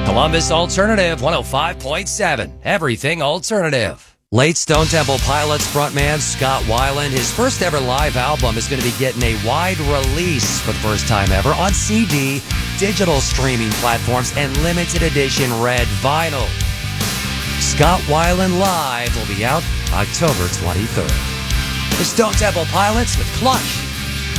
Columbus Alternative 105.7. Everything alternative. Late Stone Temple Pilots frontman Scott Weiland, his first ever live album is going to be getting a wide release for the first time ever on CD, digital streaming platforms, and limited edition red vinyl. Scott Weiland Live will be out October 23rd. The Stone Temple Pilots with Clutch.